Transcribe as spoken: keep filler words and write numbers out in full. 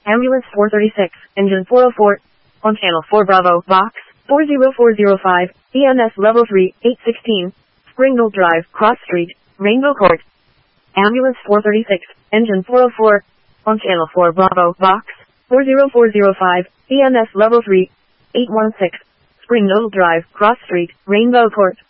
Ambulance four thirty-six, Engine four oh four, on Channel four Bravo, Box four zero four zero five, E M S Level three, eight sixteen, Springville Drive, Cross Street, Rainbow Court. Ambulance four thirty-six, Engine four oh four, on Channel four Bravo, Box four zero four zero five, E M S Level three, eight one six, Springville Drive, Cross Street, Rainbow Court.